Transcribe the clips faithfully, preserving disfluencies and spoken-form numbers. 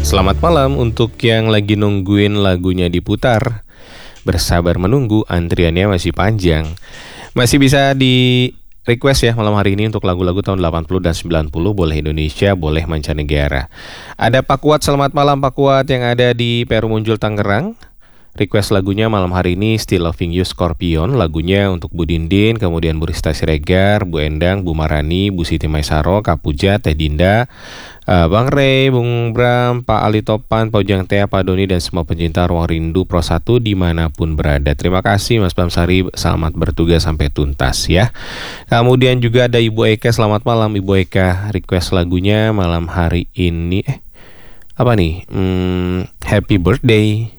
Selamat malam untuk yang lagi nungguin lagunya diputar. Bersabar menunggu, antriannya masih panjang. Masih bisa di request ya malam hari ini untuk lagu-lagu tahun delapan puluh dan sembilan puluh. Boleh Indonesia, boleh mancanegara. Ada Pak Kuat, selamat malam Pak Kuat yang ada di Peru Muncul Tangerang. Request lagunya malam hari ini Still Loving You Scorpion. Lagunya untuk Bu Dindin, kemudian Bu Rista Siregar, Bu Endang, Bu Marani, Bu Siti Maisaro, Kak Puja, Teh Dinda, uh, Bang Rey, Bung Bram, Pak Ali Topan, Pak Ujang Tea, Pak Doni, dan semua pencinta Ruang Rindu Pro satu dimanapun berada. Terima kasih Mas Bam Sari, selamat bertugas sampai tuntas ya. Kemudian juga ada Ibu Eka, selamat malam Ibu Eka. Request lagunya malam hari ini Eh apa nih hmm, Happy Birthday.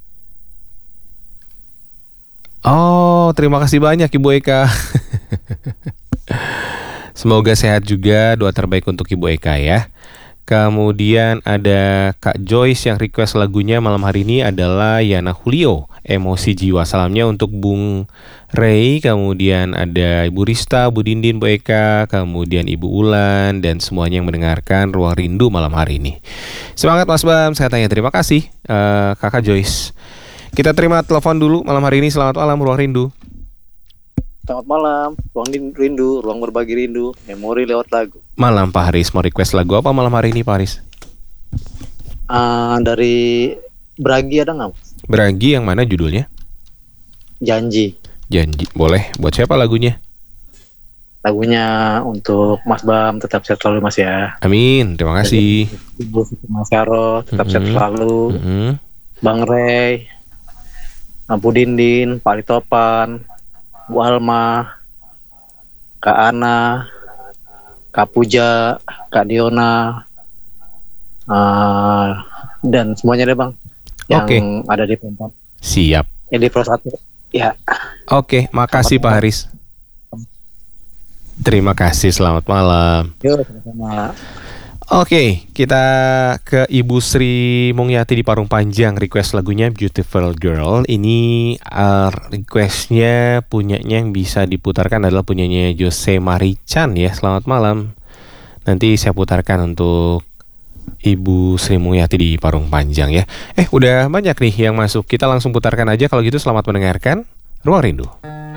Oh, terima kasih banyak Ibu Eka. Semoga sehat juga, doa terbaik untuk Ibu Eka ya. Kemudian ada Kak Joyce yang request lagunya malam hari ini adalah Yana Julio, Emosi Jiwa. Salamnya untuk Bung Rey, kemudian ada Ibu Rista, Bu Dindin, Bu Eka, kemudian Ibu Ulan, dan semuanya yang mendengarkan Ruang Rindu malam hari ini. Semangat Mas Bam, saya tanya terima kasih uh, Kakak Joyce. Kita terima telepon dulu malam hari ini. Selamat malam Ruang Rindu. Selamat malam, Ruang Rindu, Ruang Berbagi Rindu, Memori lewat lagu. Malam Pak Haris, mau request lagu apa malam hari ini Pak Haris? Uh, dari Bragi ada nggak? Bragi yang mana judulnya? Janji. Janji, boleh. Buat siapa lagunya? Lagunya untuk Mas Bam, tetap sehat selalu Mas ya. Amin, terima kasih. Ibu Siti Maisaro, tetap Mm-hmm. sehat selalu. Mm-hmm. Bang Rey, Bu Dindin, Pak Ali Topan, Bu Alma, Kak Ana, Kak Puja, Kak Diona, uh, dan semuanya deh Bang yang Oke. ada di tempat. Siap. Ya di Pro satu. Ya. Oke, makasih Pak Haris. Terima kasih, selamat malam. Yuk, sama-sama. Oke, kita ke Ibu Sri Mungyati di Parung Panjang. Request lagunya Beautiful Girl. Ini uh, requestnya punyanya yang bisa diputarkan adalah punyanya Jose Marichan ya. Selamat malam. Nanti saya putarkan untuk Ibu Sri Mungyati di Parung Panjang ya. Eh, udah banyak nih yang masuk. Kita langsung putarkan aja kalau gitu. Selamat mendengarkan Ruang Rindu.